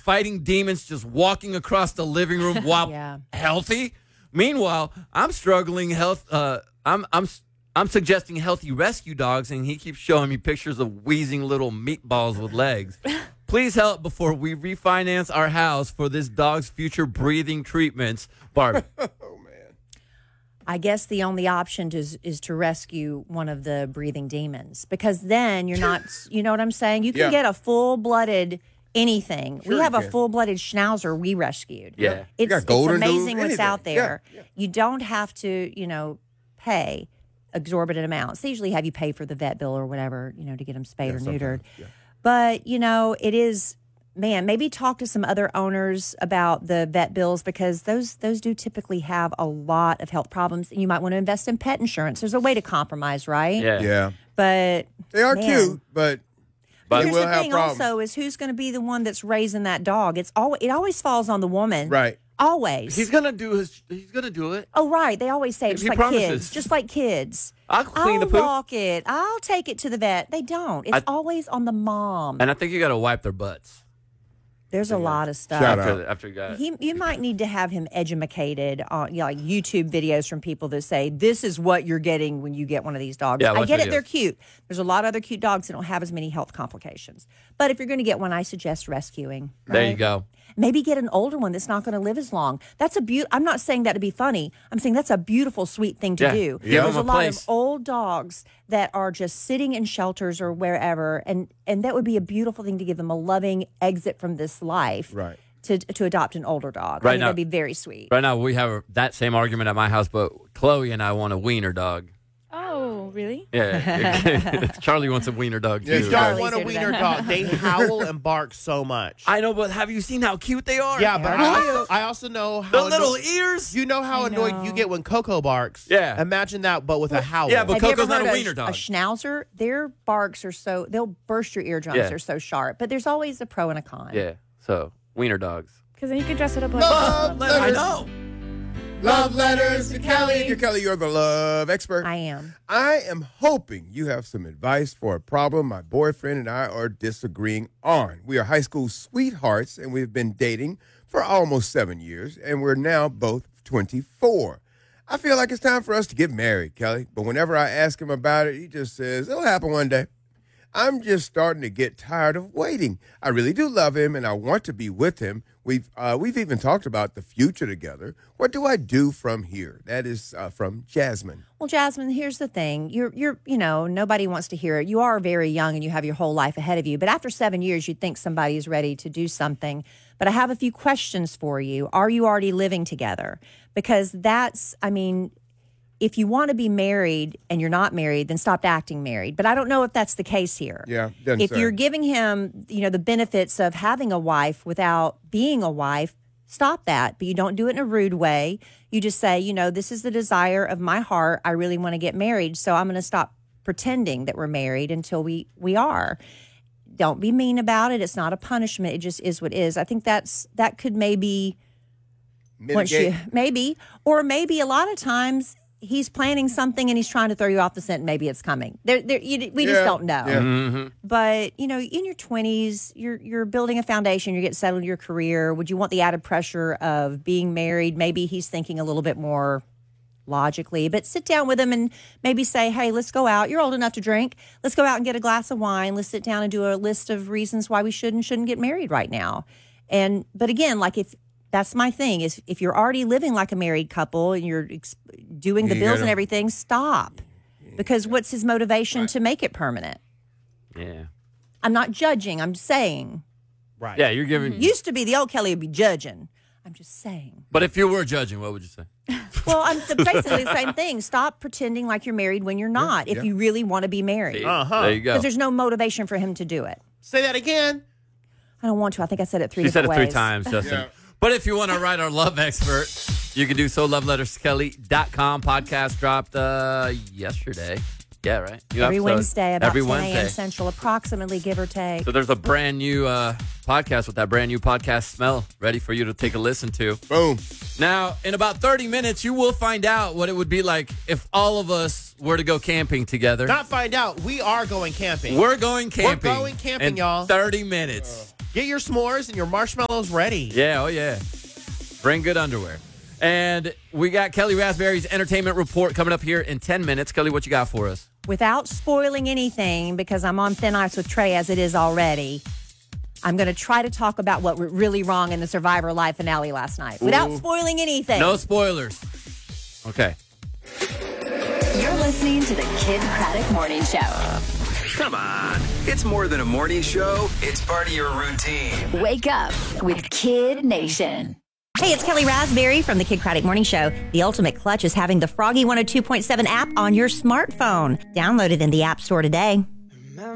fighting demons, just walking across the living room while healthy. Meanwhile, I'm struggling I'm suggesting healthy rescue dogs, and he keeps showing me pictures of wheezing little meatballs with legs. Please help before we refinance our house for this dog's future breathing treatments. Barbie. I guess the only option is to rescue one of the breathing demons, because then you're not, you know what I'm saying? You can get a full-blooded anything. We have a full-blooded schnauzer we rescued. Yeah. It's amazing what's out there. Yeah. You don't have to, pay exorbitant amounts. They usually have you pay for the vet bill or whatever, to get them spayed or neutered. Yeah. But, it is... Man, maybe talk to some other owners about the vet bills, because those do typically have a lot of health problems. And you might want to invest in pet insurance. There's a way to compromise, right? Yeah. But they are cute, but here's the thing also is who's going to be the one that's raising that dog? It always falls on the woman. Right. Always. He's gonna do it. Oh, right. They always say just like kids. I'll clean the poop. I'll walk it. I'll take it to the vet. They don't. It's always on the mom. And I think you got to wipe their butts. There's a lot of stuff. After you got it. You might need to have him educated on like YouTube videos from people that say, this is what you're getting when you get one of these dogs. Yeah, I get it, they're cute. There's a lot of other cute dogs that don't have as many health complications. But if you're going to get one, I suggest rescuing. Right? There you go. Maybe get an older one that's not going to live as long. That's I'm not saying that to be funny. I'm saying that's a beautiful, sweet thing to do. Yeah. There's a lot of old dogs that are just sitting in shelters or wherever, and that would be a beautiful thing to give them a loving exit from this life. Right. To adopt an older dog. Right now, that'd be very sweet. Right now, we have that same argument at my house, but Chloe and I want a wiener dog. Oh, really? Yeah. Charlie wants a wiener dog, too. You don't want a wiener dog. They howl and bark so much. I know, but have you seen how cute they are? Yeah, but I also know how... The little ears? You know how annoyed you get when Coco barks? Yeah. Imagine that, but with a howl. Yeah, but have Coco's you ever not a heard wiener dog. A schnauzer, their barks are they'll burst your eardrums. Yeah. They're so sharp. But there's always a pro and a con. Yeah, so wiener dogs. Because then you could dress it up like I know. Love letters to Kelly. Kelly, you're the love expert. I am. I am hoping you have some advice for a problem my boyfriend and I are disagreeing on. We are high school sweethearts, and we've been dating for almost 7 years, and we're now both 24. I feel like it's time for us to get married, Kelly, but whenever I ask him about it, he just says, it'll happen one day. I'm just starting to get tired of waiting. I really do love him, and I want to be with him. We've even talked about the future together. What do I do from here? That is from Jasmine. Well, Jasmine, here's the thing. You're nobody wants to hear it. You are very young and you have your whole life ahead of you. But after 7 years, you'd think somebody is ready to do something. But I have a few questions for you. Are you already living together? Because if you want to be married and you're not married, then stop acting married. But I don't know if that's the case here. Yeah. If you're giving him, the benefits of having a wife without being a wife, stop that. But you don't do it in a rude way. You just say, this is the desire of my heart. I really want to get married. So I'm going to stop pretending that we're married until we are. Don't be mean about it. It's not a punishment. It just is what it is. I think that could maybe mitigate. Maybe a lot of times he's planning something and he's trying to throw you off the scent, and maybe it's coming. We just don't know. Yeah. Mm-hmm. But, in your 20s, you're building a foundation, you're getting settled in your career. Would you want the added pressure of being married? Maybe he's thinking a little bit more logically, but sit down with him and maybe say, hey, let's go out. You're old enough to drink. Let's go out and get a glass of wine. Let's sit down and do a list of reasons why we should and shouldn't get married right now. But again, that's my thing is if you're already living like a married couple and you're doing the bills and everything, stop. Because what's his motivation to make it permanent? Yeah. I'm not judging. I'm saying. Right. Yeah, you're giving. Used to be the old Kelly would be judging. I'm just saying. But if you were judging, what would you say? Well, I'm basically the same thing. Stop pretending like you're married when you're not if you really want to be married. There you go. Because there's no motivation for him to do it. Say that again. I don't want to. I think I said it three She said different it ways. 3 times, Justin. Yeah. But if you want to write our love expert, you can do so. LoveLettersKelly.com. Podcast dropped yesterday. Yeah, right? Every Wednesday about 10 a.m. Central, approximately, give or take. So there's a brand new podcast with that brand new podcast smell ready for you to take a listen to. Boom. Now, in about 30 minutes, you will find out what it would be like if all of us were to go camping together. Not find out. We are going camping. We're going camping. We're going camping, in y'all. 30 minutes. Get your s'mores and your marshmallows ready. Yeah, oh yeah. Bring good underwear. And we got Kelly Raspberry's entertainment report coming up here in 10 minutes. Kelly, what you got for us? Without spoiling anything, because I'm on thin ice with Trey as it is already, I'm going to try to talk about what went really wrong in the Survivor Live finale last night. Without spoiling anything. No spoilers. Okay. You're listening to the Kid Craddock Morning Show. Come on. It's more than a morning show. It's part of your routine. Wake up with Kid Nation. Hey, it's Kelly Raspberry from the Kid Craddock Morning Show. The ultimate clutch is having the Froggy 102.7 app on your smartphone. Download it in the App Store today.